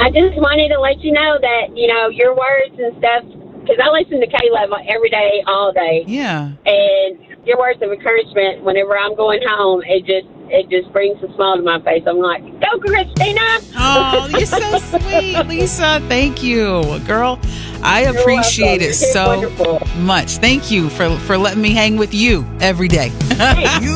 I just wanted to let you know that, your words and stuff, because I listen to Caleb every day, all day. Yeah. And your words of encouragement, whenever I'm going home, it just brings a smile to my face. I'm like, go, Christina! Oh, you're so sweet, Lisa. Thank you, girl. I appreciate it so much. Thank you for letting me hang with you every day. Hey, You